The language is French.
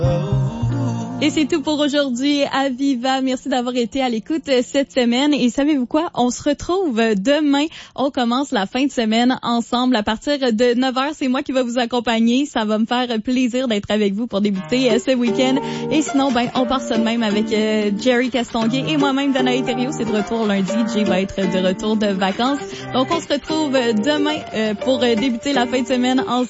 Et c'est tout pour aujourd'hui à Viva. Merci d'avoir été à l'écoute cette semaine. Et savez-vous quoi? On se retrouve demain. On commence la fin de semaine ensemble à partir de 9h. C'est moi qui vais vous accompagner. Ça va me faire plaisir d'être avec vous pour débuter ce week-end. Et sinon, on part ça de même avec Jerry Castonguay et moi-même, Danae Thériault. C'est de retour lundi. Jay va être de retour de vacances. Donc, on se retrouve demain pour débuter la fin de semaine ensemble.